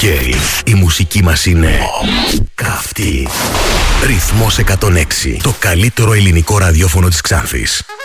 καλοκαίρι η μουσική μας είναι καυτή. Ρυθμός 106, το καλύτερο ελληνικό ραδιόφωνο της Ξάνθης.